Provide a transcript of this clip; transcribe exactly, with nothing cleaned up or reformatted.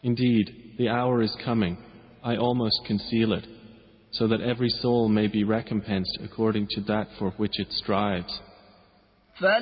Indeed, the hour is coming, I almost conceal it, so that every soul may be recompensed according to that for which it strives.